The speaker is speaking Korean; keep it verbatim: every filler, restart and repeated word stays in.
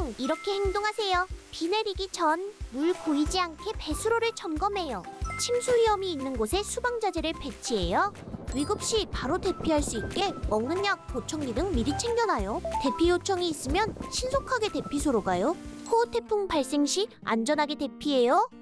보통 이렇게 행동하세요. 비 내리기 전 물 고이지 않게 배수로를 점검해요. 침수 위험이 있는 곳에 수방자재를 배치해요. 위급 시 바로 대피할 수 있게 먹는 약, 보청기 등 미리 챙겨놔요. 대피 요청이 있으면 신속하게 대피소로 가요. 호우 태풍 발생 시 안전하게 대피해요.